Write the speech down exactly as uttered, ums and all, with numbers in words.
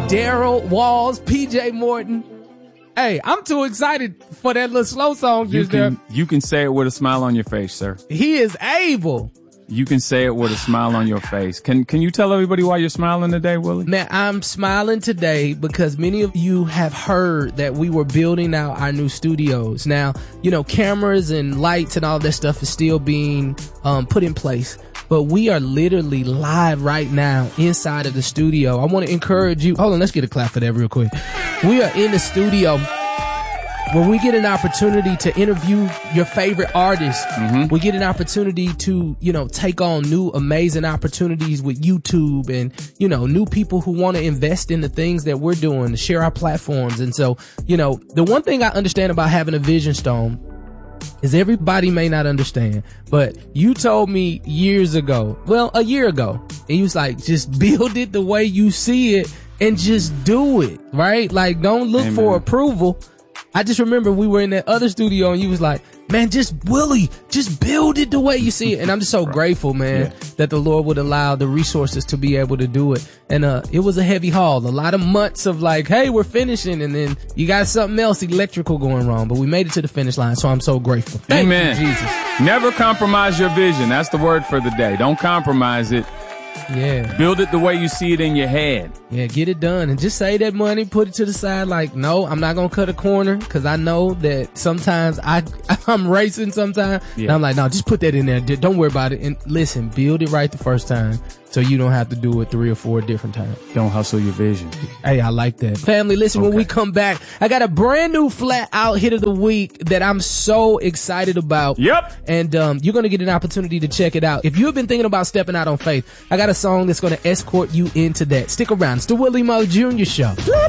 Daryl Walls, P J Morton. Hey, I'm too excited for that little slow song You just there. can, you can say it with a smile on your face, sir. He is able. You can say it with a smile on your face. Can Can you tell everybody why you're smiling today, Willie? Man, I'm smiling today because many of you have heard that we were building out our new studios. Now, you know, cameras and lights and all that stuff is still being um, put in place. But we are literally live right now inside of the studio. I want to encourage you. Hold on, let's get a clap for that real quick. We are in the studio where we get an opportunity to interview your favorite artists. Mm-hmm. We get an opportunity to, you know, take on new amazing opportunities with YouTube and, you know, new people who want to invest in the things that we're doing, to share our platforms. And so, you know, the one thing I understand about having a Vision Stone is everybody may not understand, but you told me years ago, well, a year ago, and you was like, just build it the way you see it and just do it, right? Like, don't look Amen. for approval. I just remember we were in that other studio and you was like, man, just Willie, just build it the way you see it. And I'm just so grateful, man, yeah. that the Lord would allow the resources to be able to do it. And, uh, it was a heavy haul, a lot of months of like, hey, we're finishing. And then you got something else electrical going wrong, but we made it to the finish line. So I'm so grateful. Thank Amen. you, Jesus. Never compromise your vision. That's the word for the day. Don't compromise it. Yeah. Build it the way you see it in your head. Yeah, get it done and just save that money, put it to the side. Like, no, I'm not going to cut a corner because I know that sometimes I, I'm racing sometimes. Yeah. And I'm like, no, just put that in there. Don't worry about it. And listen, build it right the first time so you don't have to do it three or four different times. Don't hustle your vision. Hey, I like that. Family, listen, okay. When we come back, I got a brand new flat out hit of the week that I'm so excited about. Yep. And um, you're going to get an opportunity to check it out. If you've been thinking about stepping out on faith, I got a song that's going to escort you into that. Stick around. It's the Willie Mo Junior Show.